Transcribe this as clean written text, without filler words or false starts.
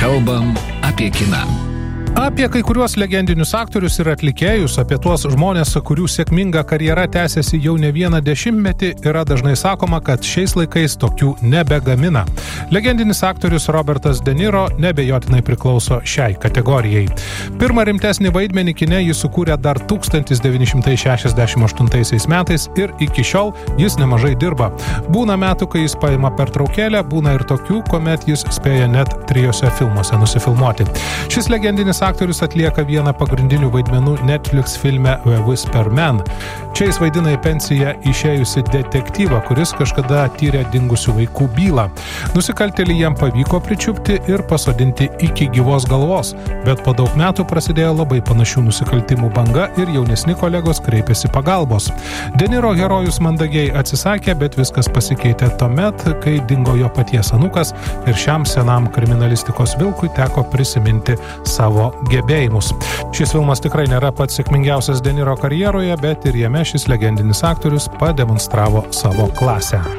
Kalbam apie kiną. Apie kai kuriuos legendinius aktorius ir atlikėjus, apie tuos žmonės, kurių sėkminga karjera tęsiasi jau ne vieną dešimtmetį, yra dažnai sakoma, kad šiais laikais tokių nebegamina. Legendinis aktorius Robertas De Niro nebejotinai priklauso šiai kategorijai. Pirmą rimtesnį vaidmenį kine jis sukūrė dar 1968 metais ir iki šiol jis nemažai dirba. Būna metų, kai jis paima pertraukėlę, būna ir tokių, kuomet jis spėja net 3 filmuose nusifilmuoti. Šis legendinis aktorius atlieka vieną pagrindinių vaidmenų Netflix filme The Whisper Man. Čia jis vaidina į pensiją išėjusi detektyvą, kuris kažkada tyrė dingusių vaikų bylą. Nusikaltėlį jam pavyko pričiupti ir pasodinti iki gyvos galvos, bet po daug metų prasidėjo labai panašių nusikaltimų banga ir jaunesni kolegos kreipėsi pagalbos. De Niro herojus mandagiai atsisakė, bet viskas pasikeitė tuomet, kai dingo jo paties anūkas ir šiam senam kriminalistikos vilkui teko prisiminti savo gebėjimus. Šis filmas tikrai nėra pats sėkmingiausias De Niro karjeroje, bet ir jame šis legendinis aktorius pademonstravo savo klasę.